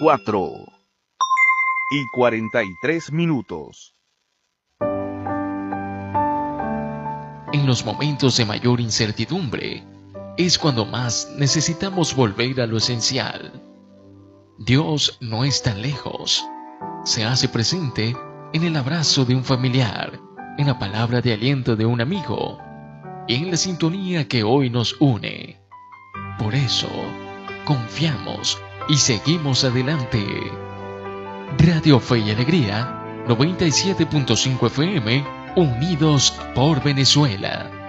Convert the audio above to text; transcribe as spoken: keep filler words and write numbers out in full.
cuatro y cuarenta y tres minutos. En los momentos de mayor incertidumbre, es cuando más necesitamos volver a lo esencial. Dios no es tan lejos. Se hace presente en el abrazo de un familiar, en la palabra de aliento de un amigo y en la sintonía que hoy nos une. Por eso, confiamos y seguimos adelante. Radio Fe y Alegría, noventa y siete punto cinco F M, unidos por Venezuela.